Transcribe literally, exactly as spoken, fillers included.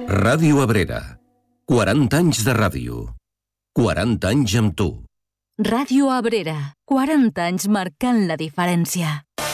Ràdio Abrera. quaranta anys de ràdio. quaranta anys amb tu. Ràdio Abrera. quaranta anys marcant la diferència.